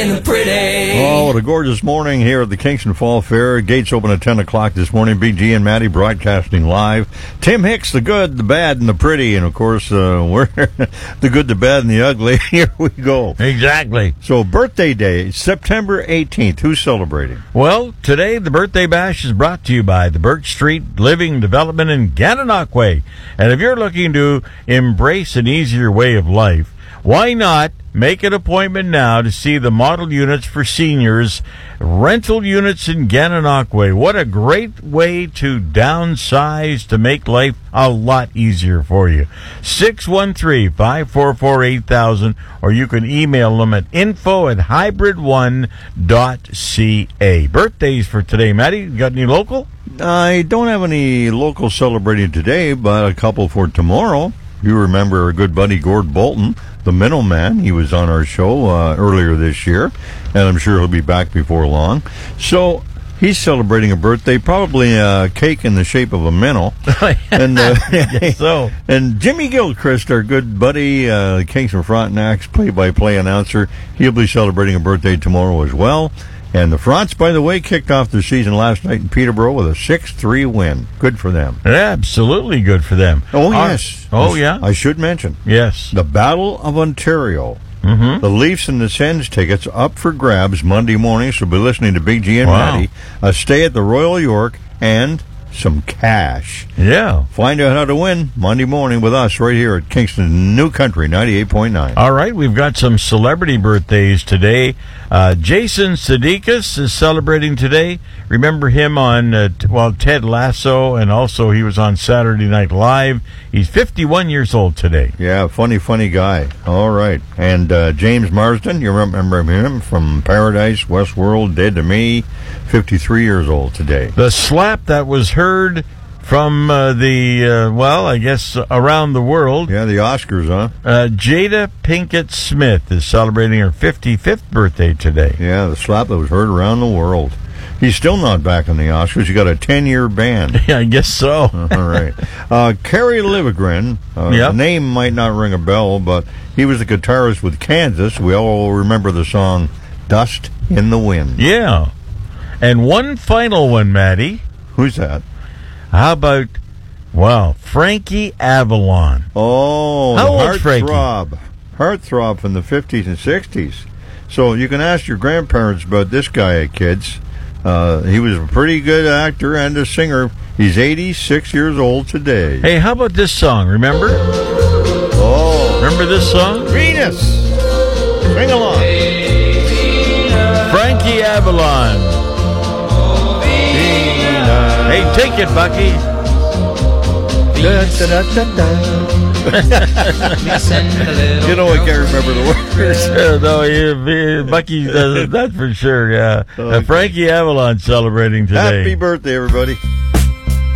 and the pretty. Oh, what a gorgeous morning here at the Kingston Fall Fair. Gates open at 10 o'clock this morning. BG and Maddie broadcasting live. Tim Hicks, the good, the bad, and the pretty. And, of course, we're the good, the bad, and the ugly. Here we go. Exactly. So, birthday day, September 18th. Who's celebrating? Well, today the birthday bash is brought to you by the Birch Street Living Development in Gananoque. And if you're looking to embrace an easier way of life, why not make an appointment now to see the model units for seniors, rental units in Gananoque. What a great way to downsize to make life a lot easier for you. 613-544-8000, or you can email them at info@hybrid1.ca. Birthdays for today, Maddie. You got any local? I don't have any local celebrating today, but a couple for tomorrow. You remember our good buddy Gord Bolton, the Minnow Man. He was on our show earlier this year, and I'm sure he'll be back before long. So he's celebrating a birthday, probably a cake in the shape of a minnow. And and Jimmy Gilchrist, our good buddy, Kingston Frontenac's play-by-play announcer, he'll be celebrating a birthday tomorrow as well. And the Fronts, by the way, kicked off their season last night in Peterborough with a 6-3 win. Good for them. Absolutely good for them. Oh, yes. Yeah? I should mention. Yes. The Battle of Ontario. Mm-hmm. The Leafs and the Sens tickets up for grabs Monday morning, so be listening to Big G and Maddie. A stay at the Royal York and some cash. Yeah. Find out how to win Monday morning with us right here at Kingston New Country 98.9. All right, we've got some celebrity birthdays today. Jason Sudeikis is celebrating today. Remember him on, Ted Lasso, and also he was on Saturday Night Live. He's 51 years old today. Yeah, funny guy. All right. And James Marsden, you remember him from Paradise, Westworld, Dead to Me, 53 years old today. The slap that was heard from around the world. Yeah, the Oscars, huh? Jada Pinkett Smith is celebrating her 55th birthday today. Yeah, the slap that was heard around the world. He's still not back in the Oscars. He got a 10-year ban. Yeah, I guess so. All right. Kerry Livgren, the name might not ring a bell, but he was the guitarist with Kansas. We all remember the song Dust in the Wind. Yeah. And one final one, Maddie. Who's that? How about, Frankie Avalon. Oh, how old Frankie? Heartthrob from the 50s and 60s. So you can ask your grandparents about this guy, kids. He was a pretty good actor and a singer. He's 86 years old today. Hey, how about this song? Remember? Oh. Remember this song? Venus. Sing along. Frankie Avalon. Hey, take it, Bucky. You know, I can't remember the words. Bucky does that for sure, yeah. Frankie Avalon celebrating today. Happy birthday, everybody.